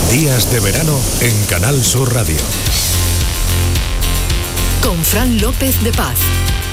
Días de verano en Canal Sur Radio. Con Fran López de Paz.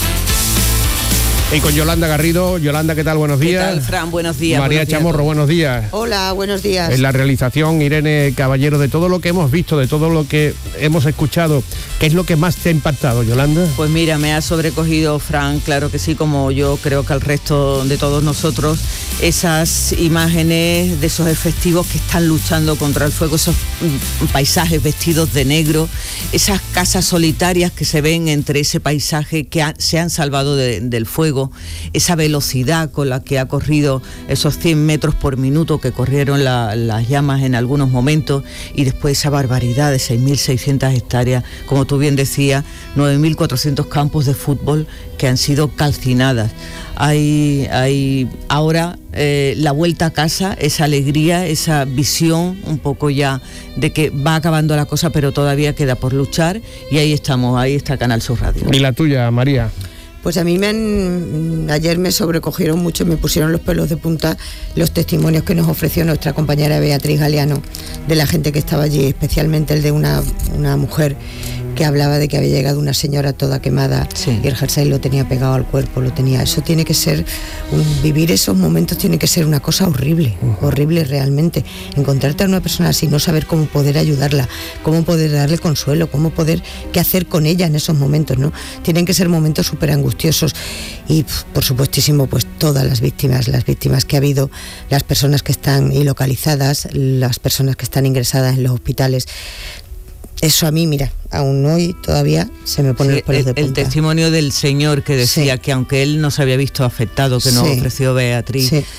Y con Yolanda Garrido. Yolanda, ¿qué tal? Buenos días. ¿Qué tal, Fran? Buenos días. María buenos días. Chamorro, buenos días. Hola, buenos días. En la realización, Irene Caballero. De todo lo que hemos visto, de todo lo que hemos escuchado, ¿qué es lo que más te ha impactado, Yolanda? Pues mira, me ha sobrecogido, Fran, claro que sí, como yo creo que al resto de todos nosotros, esas imágenes de esos efectivos que están luchando contra el fuego, esos paisajes vestidos de negro, esas casas solitarias que se ven entre ese paisaje que se han salvado del fuego, esa velocidad con la que ha corrido esos 100 metros por minuto que corrieron las llamas en algunos momentos, y después esa barbaridad de 6.600 hectáreas, como tú bien decías, 9.400 campos de fútbol que han sido calcinadas. Hay ahora la vuelta a casa, esa alegría, esa visión un poco ya de que va acabando la cosa, pero todavía queda por luchar, y ahí estamos, ahí está Canal Sur Radio. ¿Y la tuya, María? Pues a mí ayer me sobrecogieron mucho, me pusieron los pelos de punta los testimonios que nos ofreció nuestra compañera Beatriz Galeano, de la gente que estaba allí, especialmente el de una mujer que hablaba de que había llegado una señora toda quemada, sí, y el jersey lo tenía pegado al cuerpo, eso tiene que ser, vivir esos momentos tiene que ser una cosa horrible, horrible realmente. Encontrarte a una persona así, no saber cómo poder ayudarla, cómo poder darle consuelo, qué hacer con ella en esos momentos, ¿no? Tienen que ser momentos súper angustiosos. Y por supuestísimo, pues todas las víctimas que ha habido, las personas que están ilocalizadas, las personas que están ingresadas en los hospitales. Eso a mí, mira, aún hoy todavía se me ponen los pelos de punta. El testimonio del señor que decía, sí, que aunque él no se había visto afectado, que nos, sí, ofreció Beatriz, sí,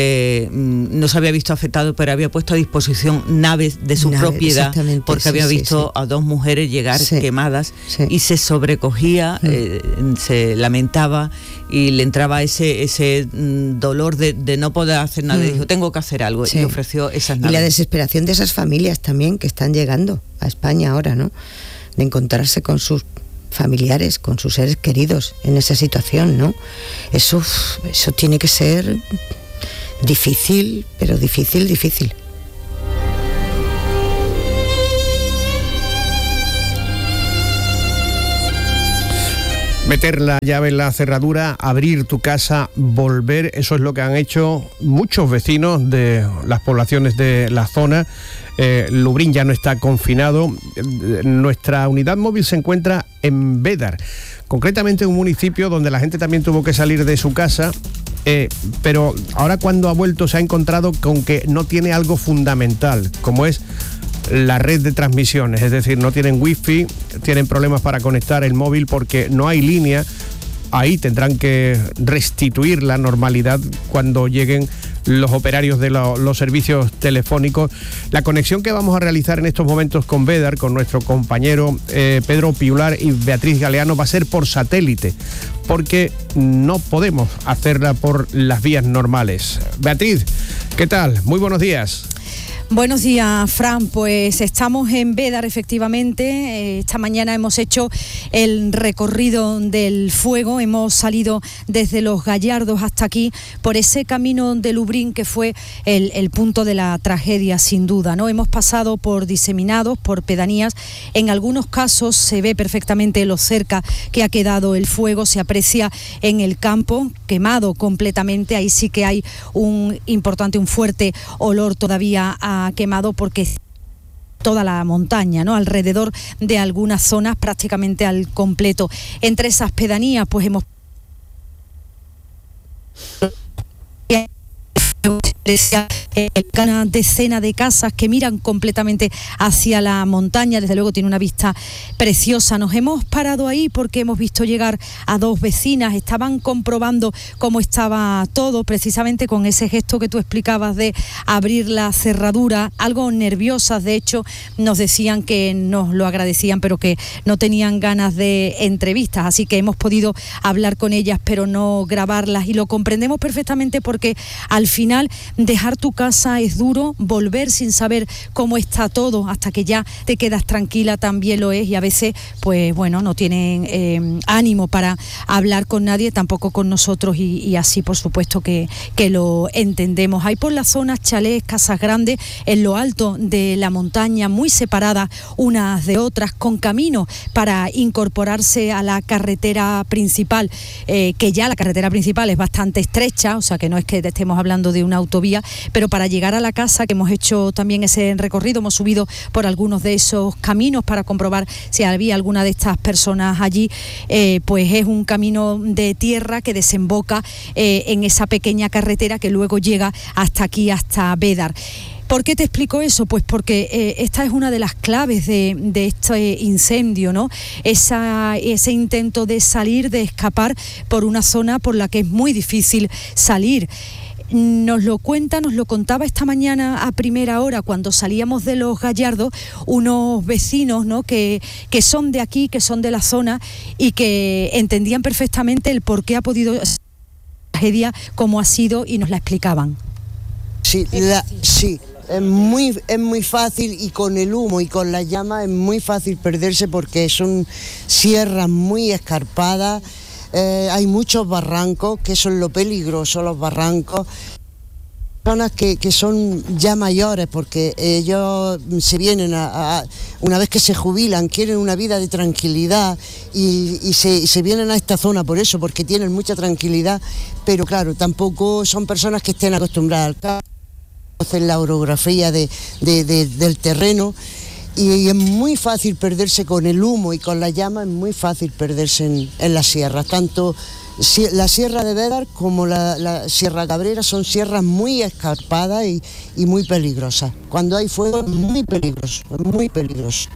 no se había visto afectado, pero había pusto a disposición naves de su propiedad, porque había visto a dos mujeres llegar quemadas, y se sobrecogía, se lamentaba, y le entraba ese dolor de no poder hacer nada. Y dijo, tengo que hacer algo, y ofreció esas naves. Y la desesperación de esas familias también que están llegando a España ahora, ¿no? De encontrarse con sus familiares, con sus seres queridos en esa situación, ¿no? Eso tiene que ser difícil, pero difícil. Meter la llave en la cerradura, abrir tu casa, volver, eso es lo que han hecho muchos vecinos de las poblaciones de la zona. Lubrín ya no está confinado. Nuestra unidad móvil se encuentra en Bédar, concretamente un municipio donde la gente también tuvo que salir de su casa, pero ahora cuando ha vuelto se ha encontrado con que no tiene algo fundamental, como es la red de transmisiones, es decir, no tienen wifi, tienen problemas para conectar el móvil porque no hay línea. Ahí tendrán que restituir la normalidad cuando lleguen los operarios de los servicios telefónicos. La conexión que vamos a realizar en estos momentos con Bédar, con nuestro compañero Pedro Piular y Beatriz Galeano, va a ser por satélite, porque no podemos hacerla por las vías normales. Beatriz, ¿qué tal? Muy buenos días. Buenos días, Fran. Pues estamos en Bédar, efectivamente. Esta mañana hemos hecho el recorrido del fuego. Hemos salido desde Los Gallardos hasta aquí por ese camino de Lubrín que fue el punto de la tragedia, sin duda, ¿no? Hemos pasado por diseminados, por pedanías. En algunos casos se ve perfectamente lo cerca que ha quedado el fuego. Se aprecia en el campo quemado completamente. Ahí sí que hay un fuerte olor todavía a quemado, porque toda la montaña, ¿no? Alrededor de algunas zonas prácticamente al completo. Entre esas pedanías pues hemos una decena de casas que miran completamente hacia la montaña. Desde luego tiene una vista preciosa. Nos hemos parado ahí porque hemos visto llegar a dos vecinas. Estaban comprobando cómo estaba todo, precisamente con ese gesto que tú explicabas de abrir la cerradura, algo nerviosas. De hecho, nos decían que nos lo agradecían, pero que no tenían ganas de entrevistas, así que hemos podido hablar con ellas, pero no grabarlas, y lo comprendemos perfectamente porque al final dejar tu casa es duro, volver sin saber cómo está todo hasta que ya te quedas tranquila también lo es, y a veces pues bueno, no tienen ánimo para hablar con nadie, tampoco con nosotros, y así por supuesto que lo entendemos. Hay por las zonas chalés, casas grandes en lo alto de la montaña, muy separadas unas de otras, con caminos para incorporarse a la carretera principal, que ya la carretera principal es bastante estrecha, o sea que no es que estemos hablando de una autovía, pero para llegar a la casa, que hemos hecho también ese recorrido, hemos subido por algunos de esos caminos para comprobar si había alguna de estas personas allí, pues es un camino de tierra que desemboca en esa pequeña carretera que luego llega hasta aquí, hasta Bédar. ¿Por qué te explico eso? Pues porque esta es una de las claves de este incendio, ¿no? Ese intento de salir, de escapar por una zona por la que es muy difícil salir. Nos lo contaba esta mañana a primera hora, cuando salíamos de Los Gallardos, unos vecinos, ¿no?, que son de aquí, que son de la zona y que entendían perfectamente el por qué ha podido ser la tragedia como ha sido, y nos la explicaban. Sí, es muy fácil, y con el humo y con la llama es muy fácil perderse, porque son sierras muy escarpadas, hay muchos barrancos, que eso es lo peligroso, los barrancos. Personas que son ya mayores, porque ellos se vienen una vez que se jubilan, quieren una vida de tranquilidad y se vienen a esta zona por eso, porque tienen mucha tranquilidad, pero claro, tampoco son personas que estén acostumbradas al campo, conocen la orografía del terreno, y es muy fácil perderse con el humo y con la llama, es muy fácil perderse en las sierras, tanto la Sierra de Bédar como la Sierra Cabrera son sierras muy escarpadas y muy peligrosas. Cuando hay fuego es muy peligroso, muy peligroso.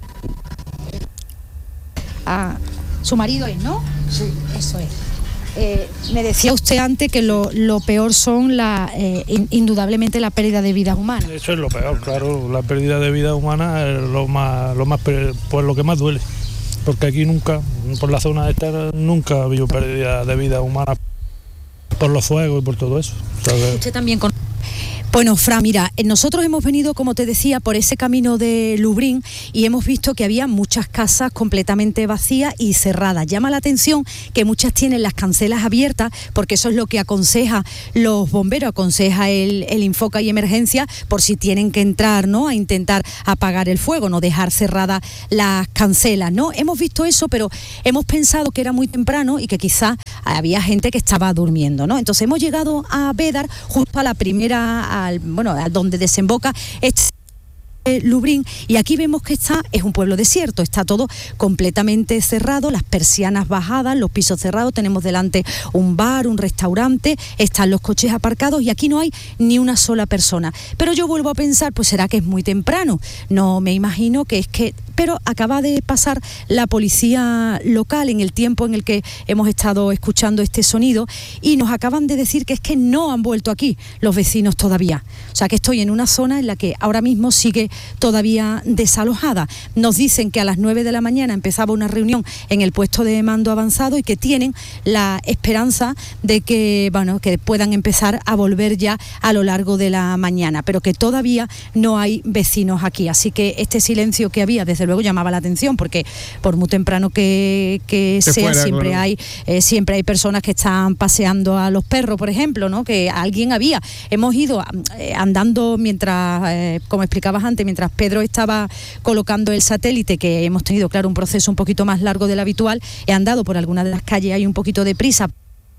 Ah, su marido es, ¿no? Sí. Eso es. Me decía usted antes que lo peor son indudablemente la pérdida de vidas humanas. Eso es lo peor, claro, la pérdida de vidas humanas es lo que más duele, porque aquí nunca, por la zona esta, nunca ha habido pérdida de vidas humanas por los fuegos y por todo eso. ¿Sabes? Usted también con... Bueno, Fran, mira, nosotros hemos venido, como te decía, por ese camino de Lubrín y hemos visto que había muchas casas completamente vacías y cerradas. Llama la atención que muchas tienen las cancelas abiertas, porque eso es lo que aconseja los bomberos, aconseja el Infoca y Emergencia, por si tienen que entrar, ¿no?, a intentar apagar el fuego, no dejar cerradas las cancelas, ¿no? Hemos visto eso, pero hemos pensado que era muy temprano y que quizás había gente que estaba durmiendo, ¿no? Entonces hemos llegado a Bédar, justo a la primera, a donde desemboca este Lubrín, y aquí vemos que es un pueblo desierto, está todo completamente cerrado, las persianas bajadas, los pisos cerrados, tenemos delante un bar, un restaurante, están los coches aparcados y aquí no hay ni una sola persona. Pero yo vuelvo a pensar, pues será que es muy temprano, no me imagino que es que... Pero acaba de pasar la policía local en el tiempo en el que hemos estado escuchando este sonido y nos acaban de decir que es que no han vuelto aquí los vecinos todavía. O sea que estoy en una zona en la que ahora mismo sigue todavía desalojada. Nos dicen que a las 9 de la mañana empezaba una reunión en el puesto de mando avanzado y que tienen la esperanza de que, que puedan empezar a volver ya a lo largo de la mañana, pero que todavía no hay vecinos aquí. Así que este silencio que había, desde luego llamaba la atención, porque por muy temprano que sea, siempre hay personas que están paseando a los perros, por ejemplo, ¿no? Que alguien había. Hemos ido andando mientras, como explicabas antes, mientras Pedro estaba colocando el satélite, que hemos tenido, claro, un proceso un poquito más largo del habitual, he andado por algunas de las calles, hay un poquito de prisa,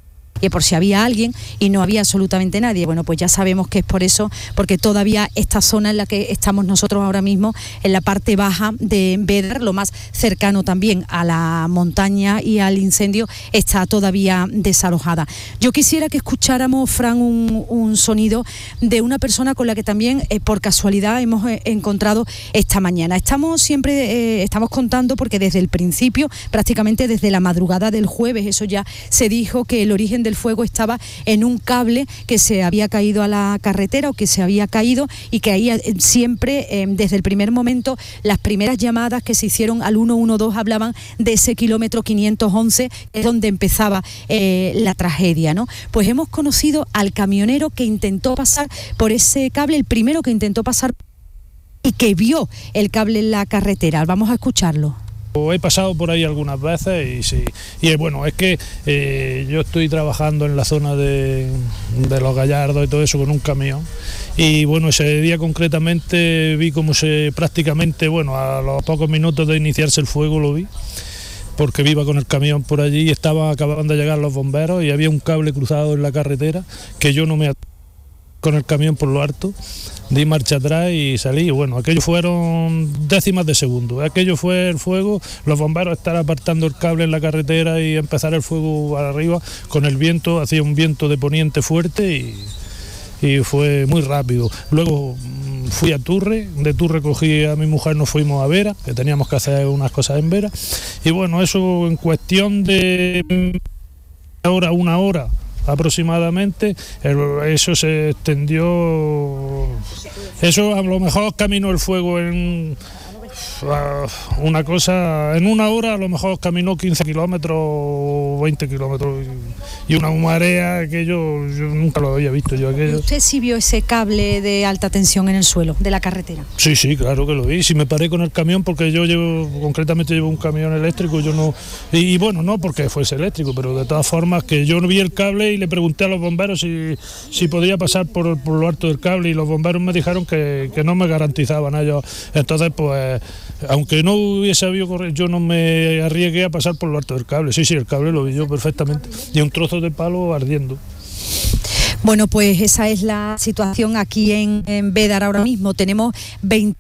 y por si había alguien, y no había absolutamente nadie. Bueno, pues ya sabemos que es por eso, porque todavía esta zona en la que estamos nosotros ahora mismo, en la parte baja de Bédar, lo más cercano también a la montaña y al incendio, está todavía desalojada. Yo quisiera que escucháramos, Fran, un sonido de una persona con la que también por casualidad hemos encontrado esta mañana. Estamos contando, porque desde el principio, prácticamente desde la madrugada del jueves, eso ya se dijo, que el origen del del fuego estaba en un cable que se había caído a la carretera o que se había caído, y que ahí siempre, desde el primer momento, las primeras llamadas que se hicieron al 112 hablaban de ese kilómetro 511, que es donde empezaba la tragedia, ¿no? Pues hemos conocido al camionero que intentó pasar por ese cable, el primero que intentó pasar y que vio el cable en la carretera. Vamos a escucharlo. He pasado por ahí algunas veces y sí, y bueno, es que yo estoy trabajando en la zona de los Gallardos y todo eso con un camión, y bueno, ese día concretamente vi como prácticamente, bueno, a los pocos minutos de iniciarse el fuego lo vi, porque iba con el camión por allí y acababan de llegar los bomberos y había un cable cruzado en la carretera que yo no me con el camión por lo alto, di marcha atrás y salí, y bueno, aquello fueron décimas de segundo, aquello fue el fuego, los bomberos estar apartando el cable en la carretera y empezar el fuego arriba con el viento, hacía un viento de poniente fuerte y fue muy rápido. Luego fui a Turre, de Turre cogí a mi mujer, nos fuimos a Vera, que teníamos que hacer unas cosas en Vera, y bueno, eso en cuestión de una hora aproximadamente, eso se extendió, eso a lo mejor caminó el fuego en una cosa, en una hora a lo mejor caminó 15 kilómetros o 20 kilómetros, y una marea que yo nunca lo había visto yo aquello. ¿Usted sí vio ese cable de alta tensión en el suelo de la carretera? Sí, claro que lo vi. Si me paré con el camión, porque yo concretamente llevo un camión eléctrico, yo no, y bueno, no porque fuese eléctrico, pero de todas formas que yo no vi el cable y le pregunté a los bomberos si podía pasar por lo alto del cable, y los bomberos me dijeron que no me garantizaban ellos. Entonces, pues, aunque no hubiese habido correr, yo no me arriesgué a pasar por lo alto del cable. Sí, el cable lo vi yo perfectamente, y un trozo de palo ardiendo. Bueno, pues esa es la situación aquí en Bédar ahora mismo. Tenemos 20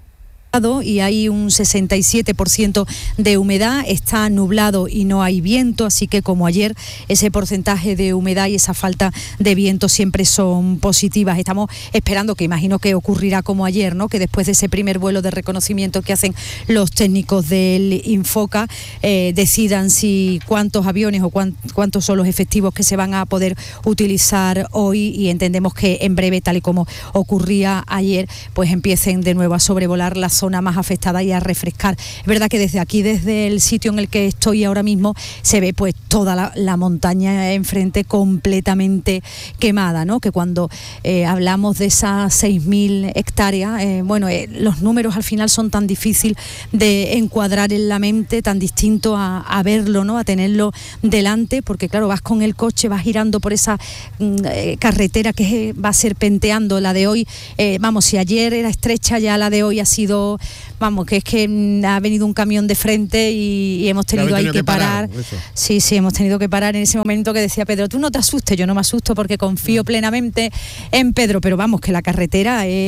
y hay un 67% de humedad, está nublado y no hay viento, así que como ayer, ese porcentaje de humedad y esa falta de viento siempre son positivas. Estamos esperando, que imagino que ocurrirá como ayer, ¿no?, que después de ese primer vuelo de reconocimiento que hacen los técnicos del Infoca, decidan si cuántos aviones o cuántos son los efectivos que se van a poder utilizar hoy, y entendemos que en breve, tal y como ocurría ayer, pues empiecen de nuevo a sobrevolar la zona más afectada y a refrescar. Es verdad que desde aquí, desde el sitio en el que estoy ahora mismo, se ve pues toda la montaña enfrente completamente quemada, ¿no? Que cuando hablamos de esas 6.000 hectáreas, los números al final son tan difícil de encuadrar en la mente, tan distinto a verlo, ¿no?, a tenerlo delante, porque claro, vas con el coche, vas girando por esa carretera que va serpenteando. La de hoy, si ayer era estrecha, ya la de hoy ha sido, que es que ha venido un camión de frente y hemos tenido ahí que parar. Sí, hemos tenido que parar en ese momento que decía Pedro, tú no te asustes. Yo no me asusto porque confío plenamente en Pedro, pero que la carretera es